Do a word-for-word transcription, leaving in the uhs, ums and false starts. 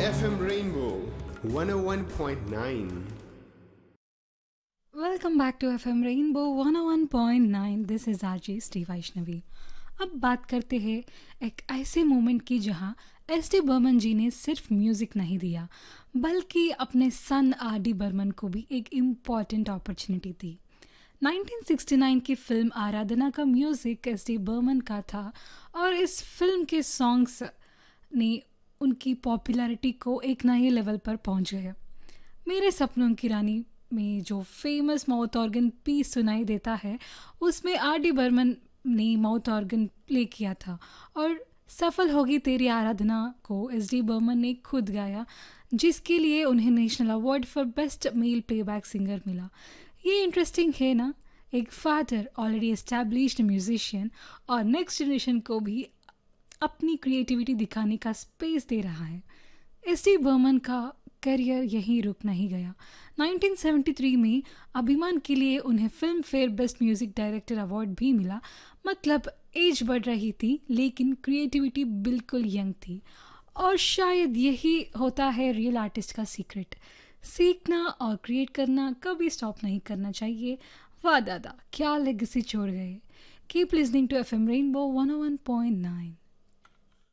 F M Rainbow one oh one point nine. Welcome back to F M rainbow one O one point nine. This is RJ Shri Vaishnavi. अब बात करते हैं एक ऐसे moment की जहां एस डी बर्मन जी ने सिर्फ म्यूज़िक नहीं दिया बल्कि अपने सन आर डी बर्मन को भी एक इम्पॉर्टेंट अपॉर्चुनिटी दी। नाइनटीन सिक्सटी नाइन की फिल्म आराधना का म्यूज़िक एस डी बर्मन का था और इस फिल्म के सॉन्ग्स ने उनकी पॉपुलैरिटी को एक नए लेवल पर पहुंच गए। मेरे सपनों की रानी में जो फेमस माउथ ऑर्गन पीस सुनाई देता है उसमें आर डी बर्मन ने माउथ ऑर्गन प्ले किया था और सफल होगी तेरी आराधना को एस डी बर्मन ने खुद गाया, जिसके लिए उन्हें national award for best male playback singer मिला। ये इंटरेस्टिंग है ना, एक फादर ऑलरेडी एस्टैब्लिश्ड म्यूजिशियन और नेक्स्ट जनरेशन को भी अपनी क्रिएटिविटी दिखाने का स्पेस दे रहा है। एस डी बर्मन का करियर यहीं रुक नहीं गया। नाइनटीन सेवेंटी थ्री में अभिमान के लिए उन्हें film fair best music director award भी मिला। मतलब एज बढ़ रही थी लेकिन क्रिएटिविटी बिल्कुल यंग थी और शायद यही होता है रियल आर्टिस्ट का सीक्रेट। सीखना और क्रिएट करना कभी स्टॉप नहीं करना चाहिए। वाह दादा क्या लेगेसी छोड़ गए। Keep listening to F M rainbow one O one point nine.